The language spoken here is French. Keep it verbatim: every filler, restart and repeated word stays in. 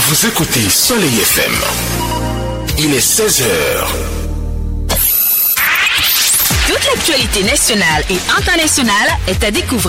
Vous écoutez Soleil F M. Il est seize heures. Toute l'actualité nationale et internationale est à découvrir